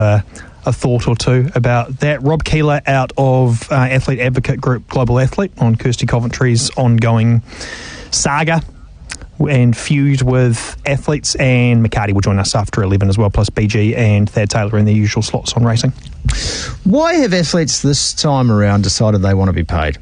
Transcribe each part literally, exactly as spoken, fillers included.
Uh, a thought or two about that. Rob Keeler out of uh, Athlete Advocate Group Global Athlete on Kirsty Coventry's ongoing saga and feud with athletes, and McCarty will join us after eleven as well, plus B G and Thad Taylor in their usual slots on racing. Why have athletes this time around decided they want to be paid?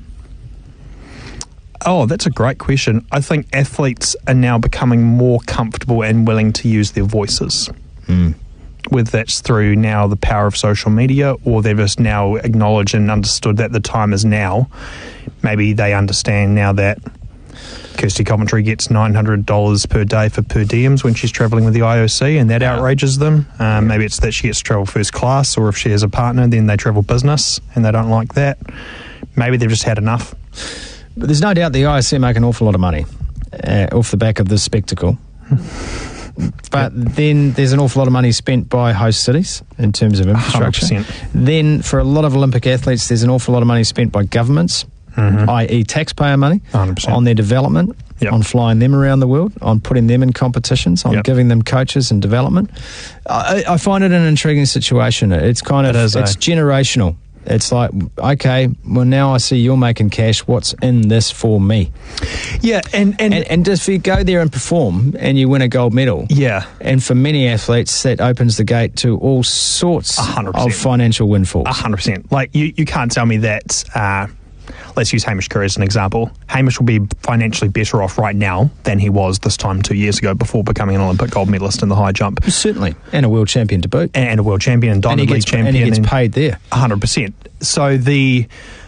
Oh, that's a great question. I think athletes are now becoming more comfortable and willing to use their voices. Mm. Whether that's through now the power of social media, or they've just now acknowledged and understood that the time is now. Maybe they understand now that Kirsty Coventry gets nine hundred dollars per day for per diems when she's travelling with the I O C, and that outrages them. Um, maybe it's that she gets to travel first class, or if she has a partner, then they travel business, and they don't like that. Maybe they've just had enough. But there's no doubt the I O C make an awful lot of money uh, off the back of this spectacle. But yep. Then there's an awful lot of money spent by host cities in terms of infrastructure. one hundred percent. Then for a lot of Olympic athletes, there's an awful lot of money spent by governments, mm-hmm. that is taxpayer money, one hundred percent. On their development, yep. on flying them around the world, on putting them in competitions, on yep. giving them coaches and development. I, I find it an intriguing situation. It's kind of, it is, it's eh? generational. It's like, okay, well, now I see you're making cash. What's in this for me? Yeah, and and, and and if you go there and perform and you win a gold medal, yeah, and for many athletes that opens the gate to all sorts of financial windfalls. A hundred percent. Like you, you can't tell me that. Uh, let's use Hamish Curry as an example. Hamish will be financially better off right now than he was this time two years ago before becoming an Olympic gold medalist in the high jump. Certainly, and a world champion to boot, and, and a world champion and Diamond League champion, and he gets paid there. A hundred percent. So the,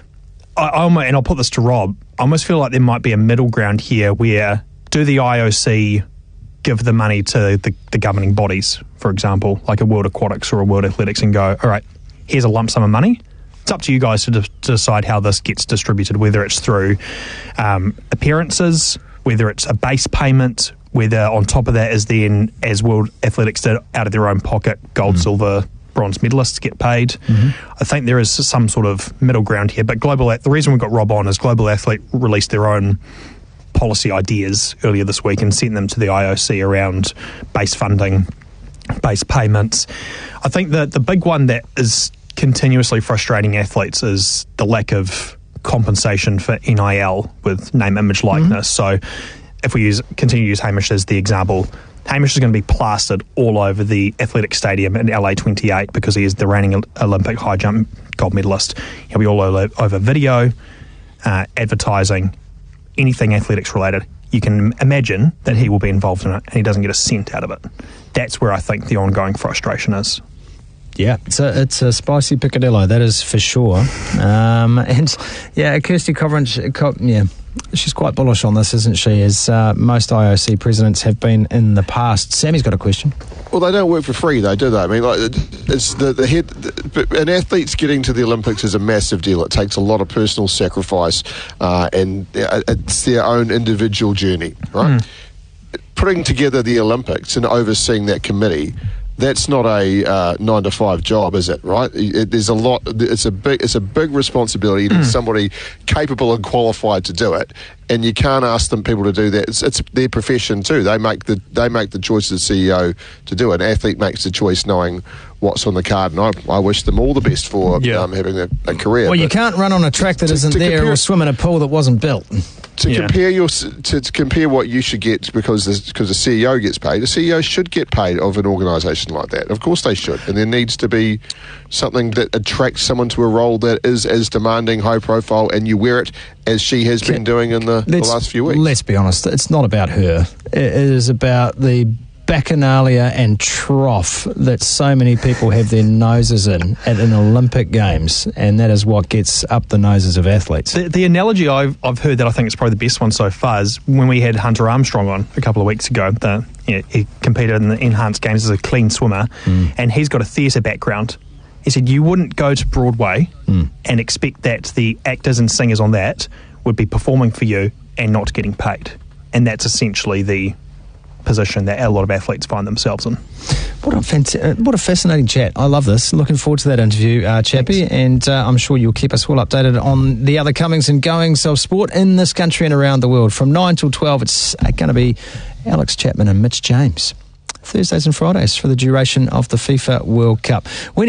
I, I almost, and I'll put this to Rob, I almost feel like there might be a middle ground here where do the I O C give the money to the, the governing bodies, for example, like a World Aquatics or a World Athletics, and go, all right, here's a lump sum of money. It's up to you guys to, de- to decide how this gets distributed, whether it's through um, appearances, whether it's a base payment, whether on top of that is then, as World Athletics did, out of their own pocket, gold, mm. silver, bronze medalists get paid. Mm-hmm. I think there is some sort of middle ground here. But Global, the reason we got Rob on is Global Athlete released their own policy ideas earlier this week and sent them to the I O C around base funding, base payments. I think that the big one that is continuously frustrating athletes is the lack of compensation for N I L with name, image, likeness. Mm-hmm. So if we use continue to use Hamish as the example, Hamish is going to be plastered all over the athletic stadium in L A twenty-eight because he is the reigning Olympic high jump gold medalist. He'll be all over, over video, uh, advertising, anything athletics related. You can imagine that he will be involved in it and he doesn't get a cent out of it. That's where I think the ongoing frustration is. Yeah, it's a, it's a spicy picadillo, that is for sure. Um, and yeah, Kirsty Coventry, yeah, she's quite bullish on this, isn't she, as uh, most I O C presidents have been in the past. Sammy's got a question. Well, they don't work for free, though, do they? I mean, like, it's the, the head. The, an athlete's getting to the Olympics is a massive deal. It takes a lot of personal sacrifice, uh, and it's their own individual journey, right? Mm. Putting together the Olympics and overseeing that committee, that's not a uh, nine to five job, is it? Right? It, there's a lot. It's a big. It's a big responsibility. You need mm. somebody capable and qualified to do it, and you can't ask them people to do that. It's, it's their profession too. They make the they make the choice as C E O to do it. An athlete makes the choice knowing what's on the card, and I, I wish them all the best for yeah. um, having a, a career. Well, you can't run on a track that to, isn't to there, compare, or swim in a pool that wasn't built. To yeah. compare your to, to compare what you should get because the, because the C E O gets paid, the C E O should get paid of an organisation like that. Of course they should, and there needs to be something that attracts someone to a role that is as demanding, high profile, and you wear it as she has been doing in the, the last few weeks. Let's be honest, it's not about her. It is about the bacchanalia and trough that so many people have their noses in at an Olympic Games, and that is what gets up the noses of athletes. The, the analogy I've, I've heard that I think is probably the best one so far is when we had Hunter Armstrong on a couple of weeks ago. The, you know, he competed in the Enhanced Games as a clean swimmer, mm. and he's got a theatre background. He said you wouldn't go to Broadway mm. and expect that the actors and singers on that would be performing for you and not getting paid. And that's essentially the position that a lot of athletes find themselves in. What a fant- what a fascinating chat. I love this. Looking forward to that interview, uh, Chappie, Thanks. and uh, I'm sure you'll keep us well updated on the other comings and goings of sport in this country and around the world. From nine till twelve, it's going to be Alex Chapman and Mitch James. Thursdays and Fridays for the duration of the FIFA World Cup. When